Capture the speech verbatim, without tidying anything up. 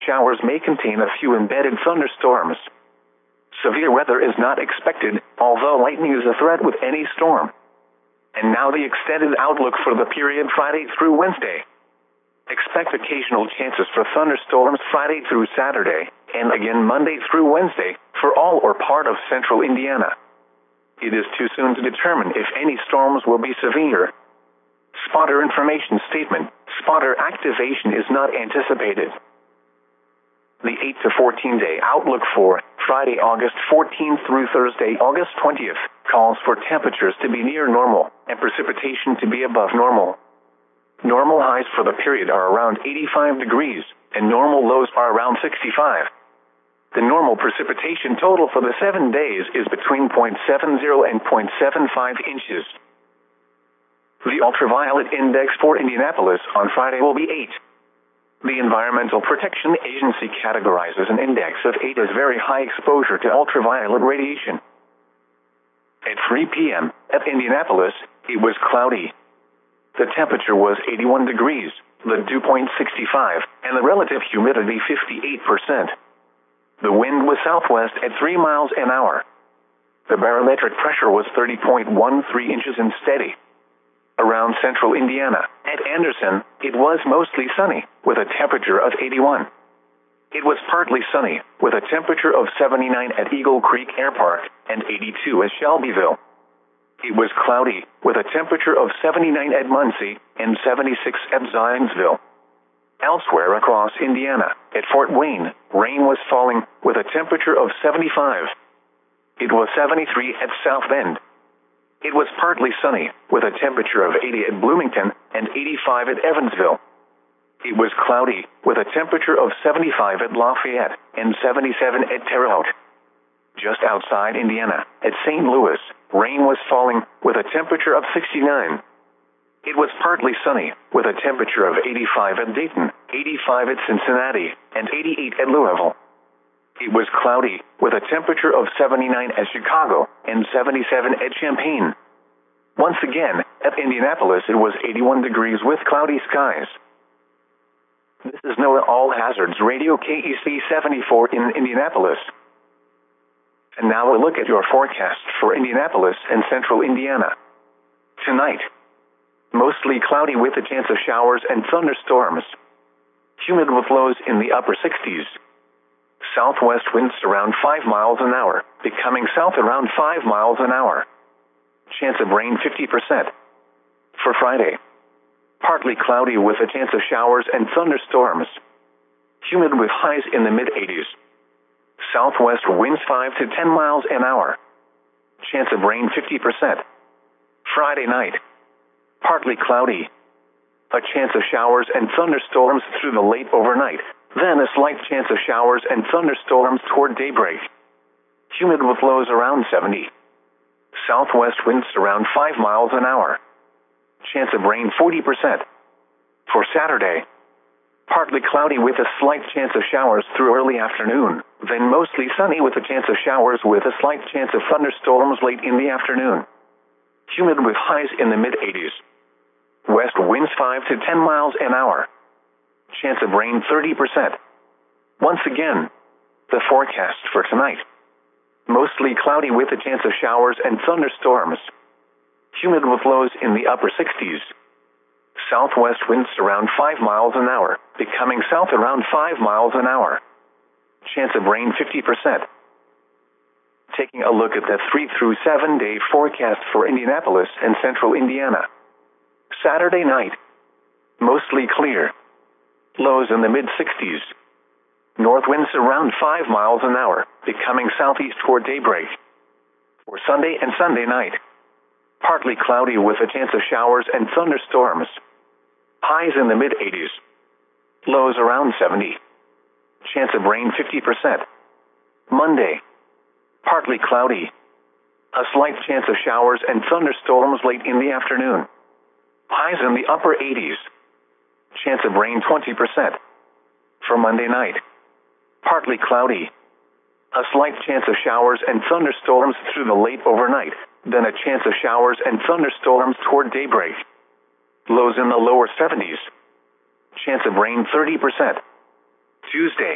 showers may contain a few embedded thunderstorms. Severe weather is not expected, although lightning is a threat with any storm. And now the extended outlook for the period Friday through Wednesday. Expect occasional chances for thunderstorms Friday through Saturday, and again Monday through Wednesday, for all or part of central Indiana. It is too soon to determine if any storms will be severe. Spotter information statement: spotter activation is not anticipated. The eight to fourteen day outlook for Friday, August fourteenth through Thursday, August twentieth, calls for temperatures to be near normal and precipitation to be above normal. Normal highs for the period are around eighty-five degrees, and normal lows are around sixty-five. The normal precipitation total for the seven days is between zero point seven zero and zero point seven five inches. The ultraviolet index for Indianapolis on Friday will be eight. The Environmental Protection Agency categorizes an index of eight as very high exposure to ultraviolet radiation. At three p m at Indianapolis, it was cloudy. The temperature was eighty-one degrees, the dew point sixty-five, and the relative humidity fifty-eight percent. The wind was southwest at three miles an hour. The barometric pressure was thirty point one three inches and steady. Around central Indiana, at Anderson, it was mostly sunny, with a temperature of eighty-one. It was partly sunny, with a temperature of seventy-nine at Eagle Creek Air Park, and eighty-two at Shelbyville. It was cloudy, with a temperature of seventy-nine at Muncie, and seventy-six at Zionsville. Elsewhere across Indiana, at Fort Wayne, rain was falling, with a temperature of seventy-five. It was seventy-three at South Bend. It was partly sunny, with a temperature of eighty at Bloomington, and eighty-five at Evansville. It was cloudy, with a temperature of seventy-five at Lafayette, and seventy-seven at Terre Haute. Just outside Indiana, at Saint Louis, rain was falling, with a temperature of sixty-nine. It was partly sunny, with a temperature of eighty-five at Dayton, eighty-five at Cincinnati, and eighty-eight at Louisville. It was cloudy, with a temperature of seventy-nine at Chicago, and seventy-seven at Champaign. Once again, at Indianapolis it was eighty-one degrees with cloudy skies. This is NOAA All Hazards Radio K E C seventy-four in Indianapolis. And now a look at your forecast for Indianapolis and central Indiana. Tonight, mostly cloudy with a chance of showers and thunderstorms. Humid with lows in the upper sixties. Southwest winds around five miles an hour, becoming south around five miles an hour. Chance of rain fifty percent. For Friday, partly cloudy with a chance of showers and thunderstorms. Humid with highs in the mid-eighties. Southwest winds five to ten miles an hour. Chance of rain fifty percent. Friday night, partly cloudy. A chance of showers and thunderstorms through the late overnight, then a slight chance of showers and thunderstorms toward daybreak. Humid with lows around seventy. Southwest winds around five miles an hour. Chance of rain forty percent. For Saturday, partly cloudy with a slight chance of showers through early afternoon, then mostly sunny with a chance of showers with a slight chance of thunderstorms late in the afternoon. Humid with highs in the mid-eighties. West winds five to ten miles an hour. Chance of rain thirty percent. Once again, the forecast for tonight. Mostly cloudy with a chance of showers and thunderstorms. Humid with lows in the upper sixties. Southwest winds around five miles an hour, becoming south around five miles an hour. Chance of rain fifty percent. Taking a look at the three through seven day forecast for Indianapolis and central Indiana. Saturday night, mostly clear. Lows in the mid-sixties. North winds around five miles an hour, becoming southeast toward daybreak. For Sunday and Sunday night, partly cloudy with a chance of showers and thunderstorms. Highs in the mid-eighties. Lows around seventy. Chance of rain fifty percent. Monday, partly cloudy. A slight chance of showers and thunderstorms late in the afternoon. Highs in the upper eighties. Chance of rain twenty percent. For Monday night, partly cloudy. A slight chance of showers and thunderstorms through the late overnight, then a chance of showers and thunderstorms toward daybreak. Lows in the lower seventies. Chance of rain thirty percent. Tuesday,